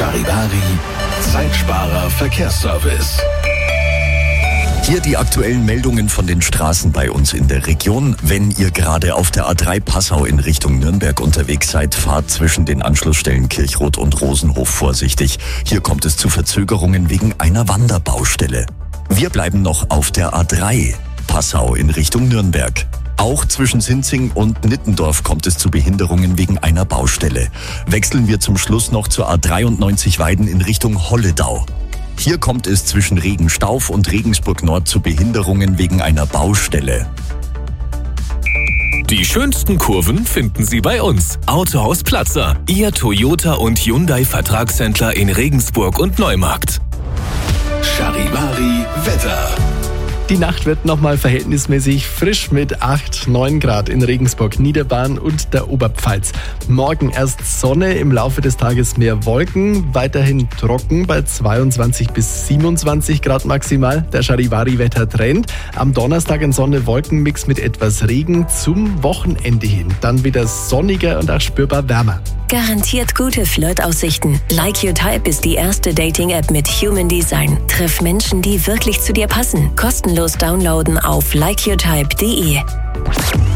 Charivari, Zeitsparer Verkehrsservice. Hier die aktuellen Meldungen von den Straßen bei uns in der Region. Wenn ihr gerade auf der A3 Passau in Richtung Nürnberg unterwegs seid, fahrt zwischen den Anschlussstellen Kirchroth und Rosenhof vorsichtig. Hier kommt es zu Verzögerungen wegen einer Wanderbaustelle. Wir bleiben noch auf der A3 Passau in Richtung Nürnberg. Auch zwischen Sinzing und Nittendorf kommt es zu Behinderungen wegen einer Baustelle. Wechseln wir zum Schluss noch zur A93 Weiden in Richtung Holledau. Hier kommt es zwischen Regenstauf und Regensburg Nord zu Behinderungen wegen einer Baustelle. Die schönsten Kurven finden Sie bei uns. Autohaus Platzer, Ihr Toyota und Hyundai Vertragshändler in Regensburg und Neumarkt. Charivari Wetter. Die Nacht wird nochmal verhältnismäßig frisch mit 8, 9 Grad in Regensburg, Niederbayern und der Oberpfalz. Morgen erst Sonne, im Laufe des Tages mehr Wolken, weiterhin trocken bei 22 bis 27 Grad maximal. Der Charivari-Wettertrend. Am Donnerstag ein Sonne-Wolken-Mix mit etwas Regen, zum Wochenende hin dann wieder sonniger und auch spürbar wärmer. Garantiert gute Flirtaussichten. Like Your Type ist die erste Dating-App mit Human Design. Triff Menschen, die wirklich zu dir passen. Kostenlos downloaden auf likeyourtype.de.